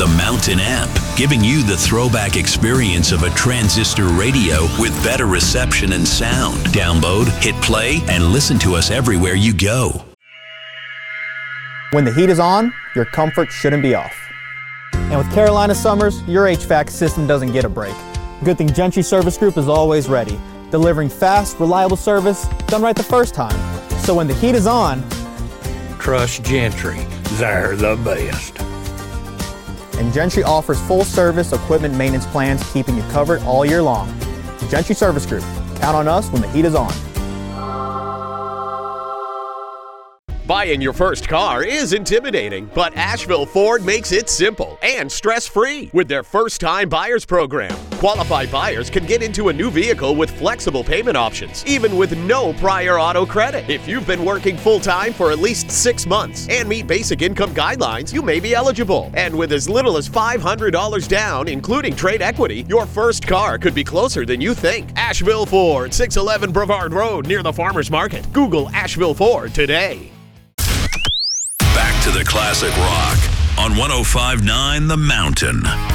The Mountain app, giving you the throwback experience of a transistor radio with better reception and sound. Download, hit play, and listen to us everywhere you go. When the heat is on, your comfort shouldn't be off. And with Carolina summers, your HVAC system doesn't get a break. Good thing Gentry Service Group is always ready, delivering fast, reliable service done right the first time. So when the heat is on, trust Gentry. They're the best. And Gentry offers full service equipment maintenance plans, keeping you covered all year long. Gentry Service Group. Count on us when the heat is on. Buying your first car is intimidating, but Asheville Ford makes it simple and stress-free with their first-time buyers program. Qualified buyers can get into a new vehicle with flexible payment options, even with no prior auto credit. If you've been working full-time for at least 6 months and meet basic income guidelines, you may be eligible. And with as little as $500 down, including trade equity, your first car could be closer than you think. Asheville Ford, 611 Brevard Road near the Farmers Market. Google Asheville Ford today. Back to the classic rock on 105.9 The Mountain.